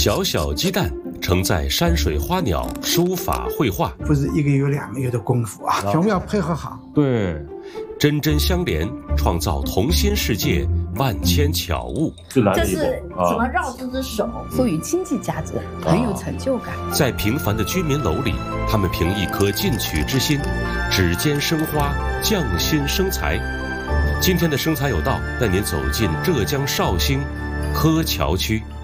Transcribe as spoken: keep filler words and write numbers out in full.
小小鸡蛋承载山水花鸟，书法绘画， 不是一个月两个月的功夫啊，全部要配合好。 对，针针相连，创造童心世界，万千巧物。 这是怎么绕这只手， 赋予经济价值，很有成就感。 在平凡的居民楼里，他们凭一颗进取之心，指尖生花，匠心生财。今天的生财有道，带您走进浙江绍兴柯桥区。